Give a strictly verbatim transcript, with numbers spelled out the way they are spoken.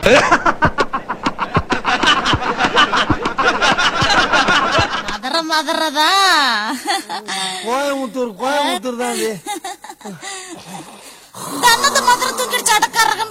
மதுர மதுரதா கோயமுத்தூர் கோயமுத்தூர் தான் அது. மதுரை தூக்கிடுச்சு அடக்காரகம்